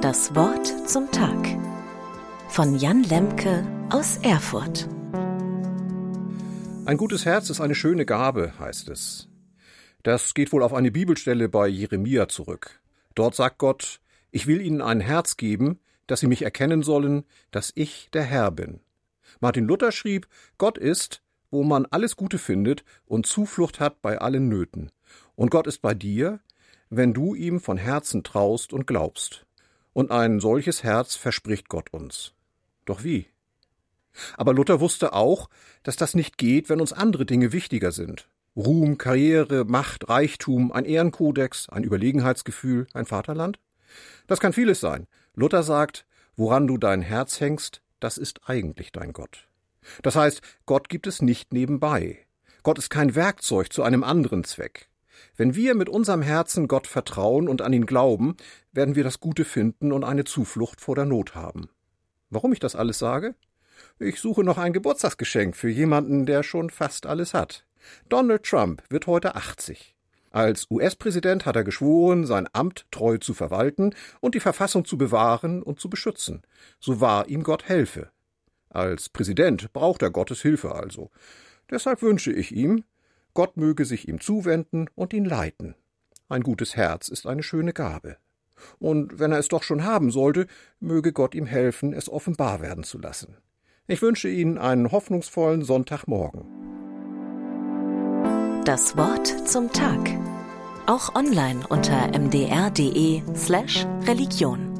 Das Wort zum Tag von Jan Lemke aus Erfurt. Ein gutes Herz ist eine schöne Gabe, heißt es. Das geht wohl auf eine Bibelstelle bei Jeremia zurück. Dort sagt Gott: Ich will ihnen ein Herz geben, dass sie mich erkennen sollen, dass ich der Herr bin. Martin Luther schrieb: Gott ist, wo man alles Gute findet und Zuflucht hat bei allen Nöten. Und Gott ist bei dir, wenn du ihm von Herzen traust und glaubst. Und ein solches Herz verspricht Gott uns. Doch wie? Aber Luther wusste auch, dass das nicht geht, wenn uns andere Dinge wichtiger sind. Ruhm, Karriere, Macht, Reichtum, ein Ehrenkodex, ein Überlegenheitsgefühl, ein Vaterland? Das kann vieles sein. Luther sagt, woran du dein Herz hängst, das ist eigentlich dein Gott. Das heißt, Gott gibt es nicht nebenbei. Gott ist kein Werkzeug zu einem anderen Zweck. Wenn wir mit unserem Herzen Gott vertrauen und an ihn glauben, werden wir das Gute finden und eine Zuflucht vor der Not haben. Warum ich das alles sage? Ich suche noch ein Geburtstagsgeschenk für jemanden, der schon fast alles hat. Donald Trump wird heute 80. Als US-Präsident hat er geschworen, sein Amt treu zu verwalten und die Verfassung zu bewahren und zu beschützen. So wahr ihm Gott helfe. Als Präsident braucht er Gottes Hilfe also. Deshalb wünsche ich ihm, Gott möge sich ihm zuwenden und ihn leiten. Ein gutes Herz ist eine schöne Gabe. Und wenn er es doch schon haben sollte, möge Gott ihm helfen, es offenbar werden zu lassen. Ich wünsche Ihnen einen hoffnungsvollen Sonntagmorgen. Das Wort zum Tag. Auch online unter mdr.de/Religion.